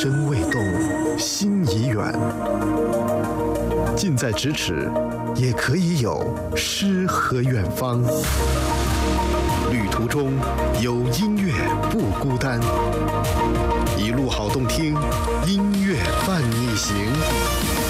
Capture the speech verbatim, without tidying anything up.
身未动，心已远。近在咫尺，也可以有诗和远方。旅途中有音乐不孤单，一路好动听，音乐伴你行。